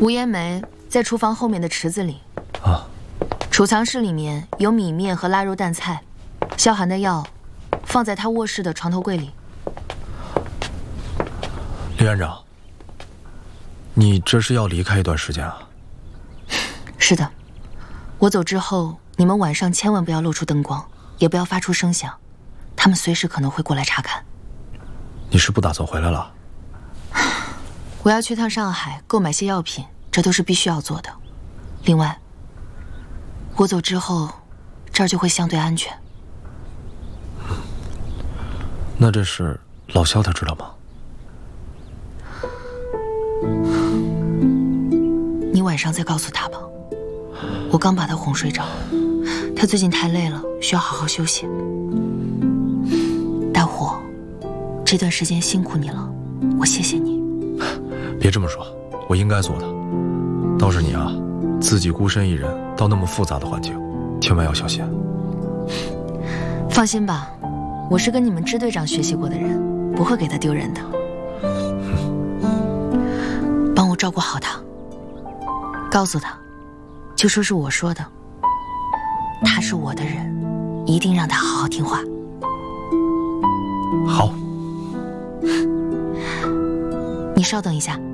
吴延梅在厨房后面的池子里。 啊。 储藏室里面有米面和腊肉蛋菜，萧寒的药放在他卧室的床头柜里。 李院长，你这是要离开一段时间啊？ 是的，我走之后，你们晚上千万不要露出灯光，也不要发出声响，他们随时可能会过来查看。 你是不打算回来了？ 我要去趟上海购买些药品，这都是必须要做的。另外，我走之后，这儿就会相对安全。 那这事老萧他知道吗？ 你晚上再告诉他吧。我刚把他哄睡着，他最近太累了，需要好好休息。大虎，这段时间辛苦你了，我谢谢你。 别这么说，我应该做的。倒是你啊，自己孤身一人到那么复杂的环境，千万要小心。 放心吧，我是跟你们支队长学习过的人，不会给他丢人的。帮我照顾好他，告诉他，就说是我说的，他是我的人，一定让他好好听话。 好。 你稍等一下。